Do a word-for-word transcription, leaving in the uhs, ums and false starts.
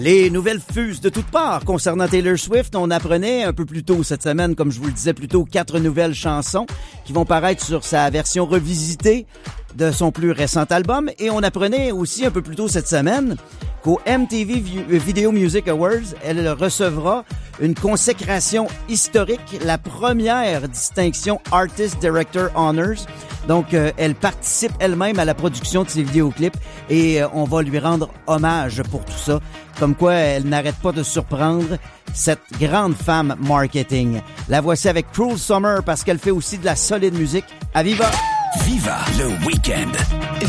Les nouvelles fusent de toutes parts concernant Taylor Swift. On apprenait un peu plus tôt cette semaine, comme je vous le disais plus tôt, quatre nouvelles chansons qui vont paraître sur sa version revisitée de son plus récent album. Et on apprenait aussi un peu plus tôt cette semaine qu'au M T V Video Music Awards, elle recevra une consécration historique, la première distinction Artist Director Honors. Donc, euh, elle participe elle-même à la production de ses vidéoclips et euh, on va lui rendre hommage pour tout ça. Comme quoi, elle n'arrête pas de surprendre cette grande femme marketing. La voici avec Cruel Summer parce qu'elle fait aussi de la solide musique. À Viva! Viva le week-end!